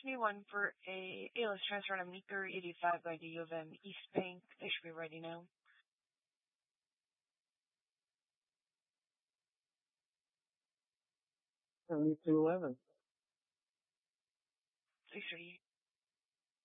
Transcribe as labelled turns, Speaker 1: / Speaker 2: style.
Speaker 1: Just me one for a ALS transfer on a Meeker 85 by the U of M East Bank. They should be ready now.
Speaker 2: 7211.
Speaker 1: 6:30.